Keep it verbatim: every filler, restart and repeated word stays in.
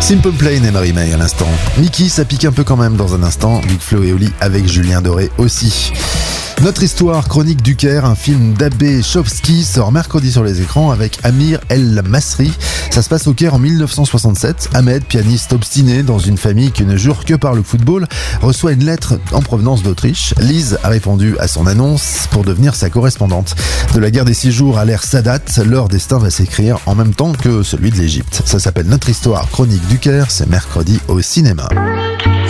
Simple Plan et Marie May à l'instant. Mickey, ça pique un peu quand même dans un instant. Big Flo et Oli avec Julien Doré aussi. Notre histoire, Chronique du Caire, un film d'Abbé Chomsky, sort mercredi sur les écrans avec Amir El Masri. Ça se passe au Caire en mille neuf cent soixante-sept. Ahmed, pianiste obstiné dans une famille qui ne jure que par le football, reçoit une lettre en provenance d'Autriche. Lise a répondu à son annonce pour devenir sa correspondante. De la guerre des six jours à l'ère Sadat, leur destin va s'écrire en même temps que celui de l'Égypte. Ça s'appelle Notre histoire, Chronique du Caire, c'est mercredi au cinéma.